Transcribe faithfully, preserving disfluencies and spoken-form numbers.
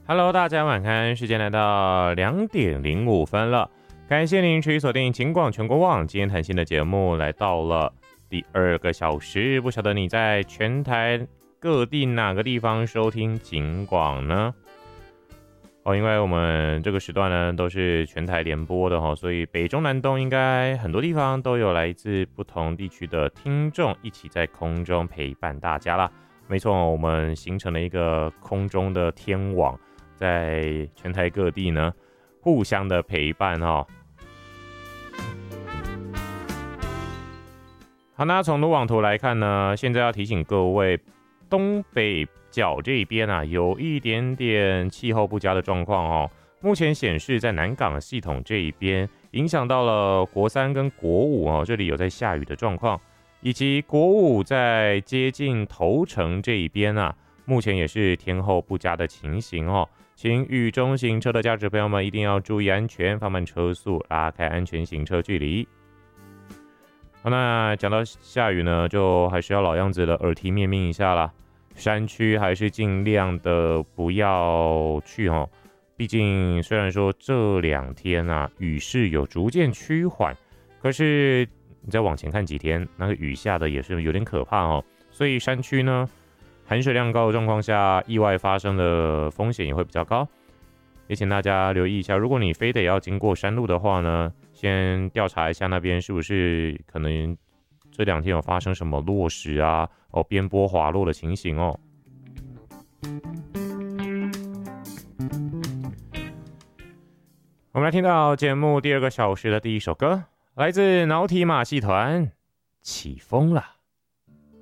Hello， 大家晚安，时间来到两点零五分了。感谢您持续锁定警广全国网，今天谈心的节目来到了第二个小时，不晓得你在全台各地哪个地方收听警广呢？哦，因为我们这个时段呢都是全台联播的哈，所以北中南东应该很多地方都有来自不同地区的听众一起在空中陪伴大家啦。没错，我们形成了一个空中的天网。在全台各地呢，互相的陪伴哦。好，那从路网图来看呢，现在要提醒各位，东北角这边啊，有一点点气候不佳的状况哦。目前显示在南港系统这一边，影响到了国三跟国五哦，这里有在下雨的状况，以及国五在接近头城这一边啊，目前也是天候不佳的情形哦。请雨中行车的驾驶朋友们一定要注意安全，放慢车速，拉开安全行车距离。好，那讲到下雨呢，就还是要老样子的耳提面命一下啦。山区还是尽量的不要去哦，毕竟虽然说这两天啊雨势有逐渐趋缓，可是你再往前看几天，那个雨下的也是有点可怕哦。所以山区呢，含水量高的状况下，意外发生的风险也会比较高，也请大家留意一下。如果你非得要经过山路的话呢，先调查一下那边是不是可能这两天有发生什么落石啊、哦边坡滑落的情形哦。我们来听到节目第二个小时的第一首歌，来自脑体马戏团，起风了。